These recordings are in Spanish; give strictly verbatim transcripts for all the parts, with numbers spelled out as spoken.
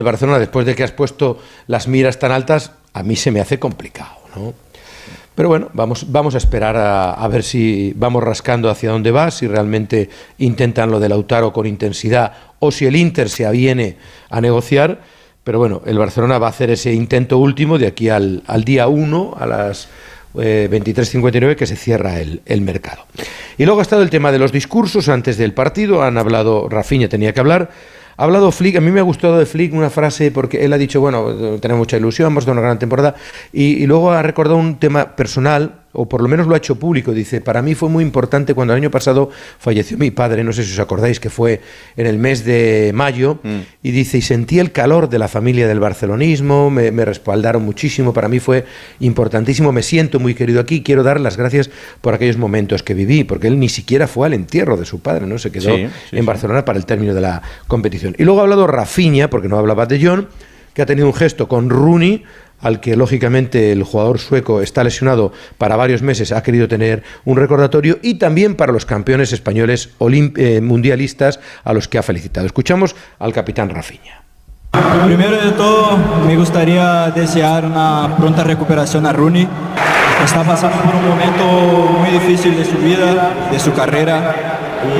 Barcelona, después de que has puesto las miras tan altas, a mí se me hace complicado, ¿no? Pero bueno, vamos, vamos a esperar a, a ver si vamos rascando hacia dónde va, si realmente intentan lo de Lautaro con intensidad o si el Inter se aviene a negociar. Pero bueno, el Barcelona va a hacer ese intento último de aquí al, al día uno, a las eh, veintitrés cincuenta y nueve, que se cierra el, el mercado. Y luego ha estado el tema de los discursos antes del partido. Han hablado, Rafinha tenía que hablar. Ha hablado Flick, a mí me ha gustado de Flick una frase porque él ha dicho, bueno, tenemos mucha ilusión, hemos dado una gran temporada, y, y luego ha recordado un tema personal, o por lo menos lo ha hecho público. Dice, para mí fue muy importante cuando el año pasado falleció mi padre, no sé si os acordáis, que fue en el mes de mayo, mm. y dice, y sentí el calor de la familia del barcelonismo, me, me respaldaron muchísimo, para mí fue importantísimo, me siento muy querido aquí, quiero dar las gracias por aquellos momentos que viví, porque él ni siquiera fue al entierro de su padre, ¿no? Se quedó sí, sí, en Barcelona sí. para el término de la competición. Y luego ha hablado Rafinha, porque no hablaba de John, que ha tenido un gesto con Rooney, al que lógicamente el jugador sueco está lesionado para varios meses, ha querido tener un recordatorio, y también para los campeones españoles eh, mundialistas, a los que ha felicitado. Escuchamos al capitán Rafinha. Primero de todo, me gustaría desear una pronta recuperación a Rooney. Está pasando por un momento muy difícil de su vida, de su carrera,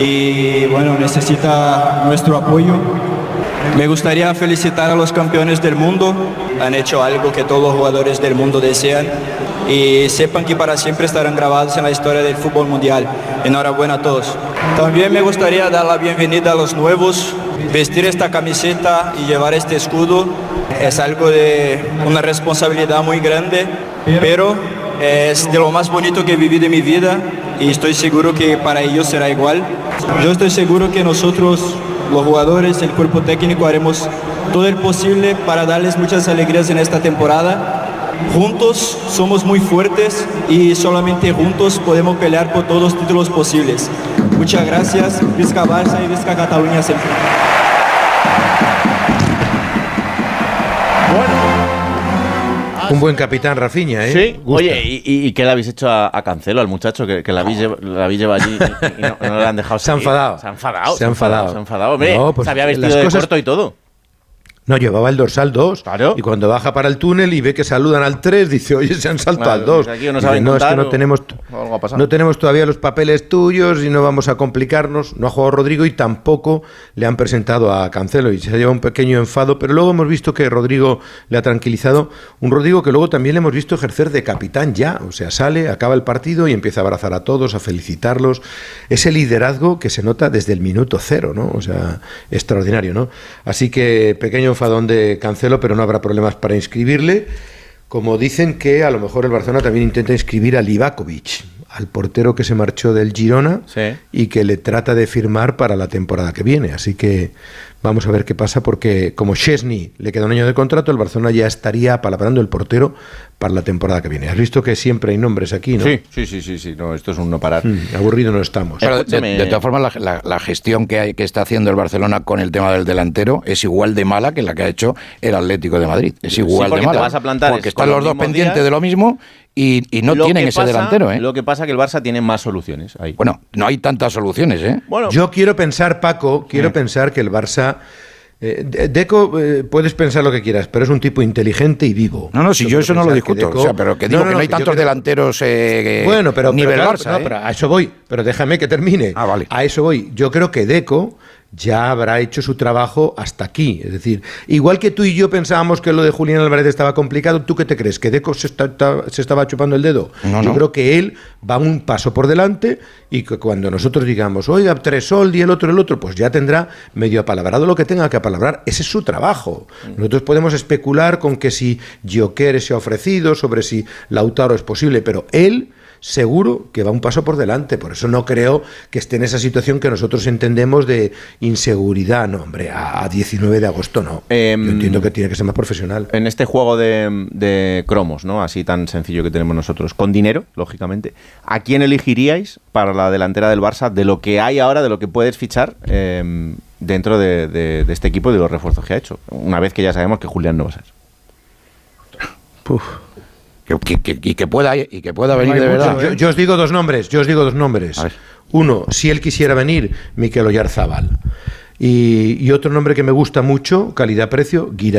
y bueno, necesita nuestro apoyo. Me gustaría felicitar a los campeones del mundo, han hecho algo que todos los jugadores del mundo desean, y sepan que para siempre estarán grabados en la historia del fútbol mundial. Enhorabuena a todos. También me gustaría dar la bienvenida a los nuevos. Vestir esta camiseta y llevar este escudo es algo de una responsabilidad muy grande, pero es de lo más bonito que he vivido en mi vida, y estoy seguro que para ellos será igual. Yo estoy seguro que nosotros, los jugadores, el cuerpo técnico, haremos todo el posible para darles muchas alegrías en esta temporada. Juntos somos muy fuertes y solamente juntos podemos pelear por todos los títulos posibles. Muchas gracias, Visca Barça y Visca Cataluña siempre. Un buen capitán, Rafinha, ¿eh? Sí. Gusta. Oye, ¿y, y qué le habéis hecho a, a Cancelo, al muchacho, que, que la habéis llevado allí y, y no, no le han dejado Se ha enfadado. Se ha enfadado. Se ha enfadado. Se ha enfadado. Hombre, no, pues se había vestido de corto y todo. No, llevaba el dorsal dos. Claro. Y cuando baja para el túnel y ve que saludan al tres, dice, oye, se han saltado claro, al dos. Aquí no, dice, no es que no tenemos, no tenemos todavía los papeles tuyos y no vamos a complicarnos. No ha jugado Rodrigo y tampoco le han presentado a Cancelo y se ha llevado un pequeño enfado, pero luego hemos visto que Rodrigo le ha tranquilizado. Un Rodrigo que luego también le hemos visto ejercer de capitán ya. O sea, sale, acaba el partido y empieza a abrazar a todos, a felicitarlos. Ese liderazgo que se nota desde el minuto cero, ¿no? O sea, extraordinario, ¿no? Así que pequeño enfadón de Cancelo, pero no habrá problemas para inscribirle, como dicen que a lo mejor el Barcelona también intenta inscribir a Livakovic, al portero que se marchó del Girona, sí, y que le trata de firmar para la temporada que viene, así que vamos a ver qué pasa, porque como Szczesny le queda un año de contrato, el Barcelona ya estaría apalabrando el portero para la temporada que viene. Has visto que siempre hay nombres aquí, ¿no? Sí, sí, sí, sí, sí. No, esto es un no parar. Mm, aburrido no estamos. Pero de, de todas formas, la, la, la gestión que, hay, que está haciendo el Barcelona con el tema del delantero es igual de mala que la que ha hecho el Atlético de Madrid. Es igual sí, de mala. Te vas a plantar porque están los dos pendientes días, de lo mismo y, y no tienen ese pasa, delantero, ¿eh? Lo que pasa es que el Barça tiene más soluciones ahí. Bueno, no hay tantas soluciones, ¿eh? Bueno, yo quiero pensar, Paco, quiero sí. pensar que el Barça... Eh, Deco, eh, puedes pensar lo que quieras, pero es un tipo inteligente y vivo. No, no, si yo, yo eso no lo discuto. Deco, o sea, pero que digo no, no, que no hay tantos creo, delanteros eh, bueno, pero, nivel pero, Barça. No, ¿eh? pero a eso voy, pero déjame que termine. Ah, vale. A eso voy. Yo creo que Deco ya habrá hecho su trabajo hasta aquí. Es decir, igual que tú y yo pensábamos que lo de Julián Álvarez estaba complicado, ¿tú qué te crees? ¿Que Deco se, está, está, se estaba chupando el dedo? No, yo no. creo que él va un paso por delante y que cuando nosotros digamos, oiga, Tresol y el otro, el otro, pues ya tendrá medio apalabrado lo que tenga que apalabrar. Ese es su trabajo. Nosotros podemos especular con que si Gyökeres se ha ofrecido, sobre si Lautaro es posible, pero él... seguro que va un paso por delante, por eso no creo que esté en esa situación que nosotros entendemos de inseguridad. No, hombre, a, a diecinueve de agosto no. Eh, Yo entiendo que tiene que ser más profesional. En este juego de, de cromos, ¿no? Así tan sencillo que tenemos nosotros, con dinero, lógicamente, ¿a quién elegiríais para la delantera del Barça de lo que hay ahora, de lo que puedes fichar eh, dentro de, de, de este equipo y de los refuerzos que ha hecho? Una vez que ya sabemos que Julián no va a ser. Puf. Que, que, y que pueda y que pueda venir no de verdad. Yo, yo os digo dos nombres, yo os digo dos nombres. Uno, si él quisiera venir, Mikel Oyarzabal. Y, y otro nombre que me gusta mucho, calidad-precio, Guira.